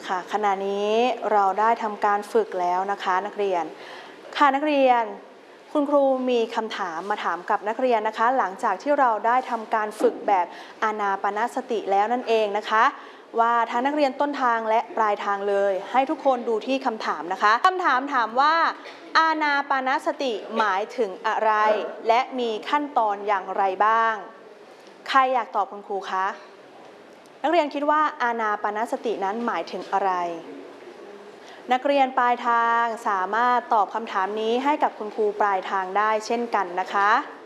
ค่ะขณะนี้เราได้ทำการฝึกแล้วนะคะนักเรียนค่ะนักเรียนคุณครูมีคำถามมาถามกับนักเรียนนะคะหลังจากที่เราได้ทำการฝึกแบบอานาปานสติแล้วนั่นเองนะคะว่าทั้งนักเรียนต้นทางและปลายทางเลยให้ทุกคนดูที่คำถามนะคะคำถามถามว่าอานาปานสติหมายถึงอะไรและมีขั้นตอนอย่างไรบ้างใครอยากตอบคุณครูคะนักเรียนคิดว่าอานาปานสตินั้นหมายถึงอะไรนักเรียนปลายทางสามารถตอบคำถามนี้ให้กับคุณครูปลายทางได้เช่นกันนะคะ